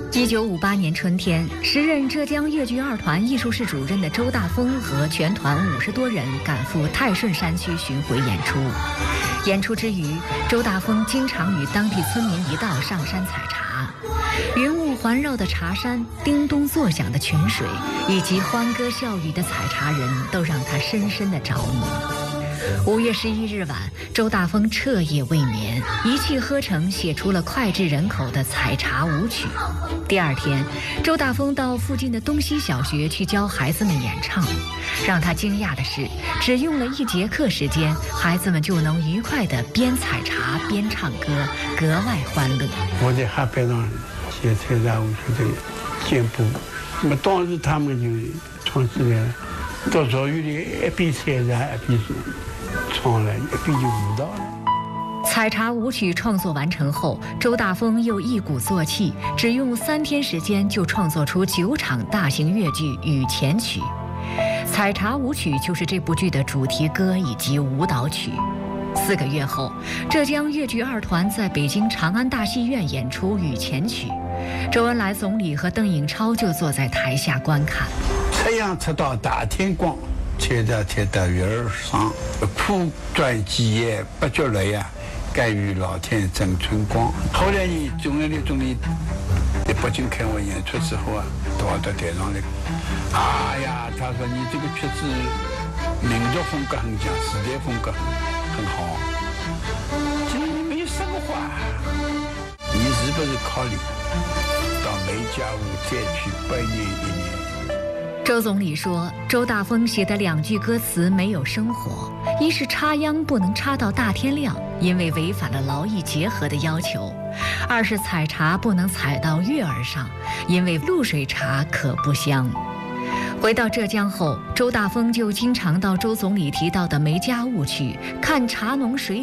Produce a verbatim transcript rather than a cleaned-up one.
一九五八年春天，时任浙江粤剧二团艺术室主任的周大风和全团五十多人赶赴泰顺山区巡回演出。演出之余，周大风经常与当地村民一道上山采茶。云雾环绕的茶山、叮咚作响的泉水，以及欢歌笑语的采茶人，都让他深深的着迷。五月十一日晚，周大风彻夜未眠，一气呵成写出了脍炙人口的采茶舞曲。第二天，周大风到附近的东西小学去教孩子们演唱。让他惊讶的是，只用了一节课时间，孩子们就能愉快地边采茶边唱歌，格外欢乐。 我在海边上写采茶舞曲的进步，那么当时他们就创起来了，到所有的一边采茶一边唱了，一边就舞蹈了。 采茶舞曲创作完成后，周大风又一鼓作气，只用三天时间就创作出九场大型越剧《雨前曲》。采茶舞曲就是这部剧的主题歌以及舞蹈曲。四个月后，浙江粤剧二团在北京长安大戏院演出《雨前曲》，周恩来总理和邓颖超就坐在台下观看。 太阳出到大天光，采茶采到月儿上，苦赚几夜不觉累呀，甘于老天赠春光。后来呢，周恩来总理在北京开完演出之后啊，到我到台上来，哎呀，他说你这个曲子民族风格很强，时代风格很好，这里没有什么话，你是不是考虑到梅家坞再去百年一年？ 周总理说，周大风写的两句歌词没有生活，一是插秧不能插到大天亮，因为违反了劳逸结合的要求；二是采茶不能采到月儿上，因为露水茶可不香。回到浙江后，周大风就经常到周总理提到的梅家坞去看茶农水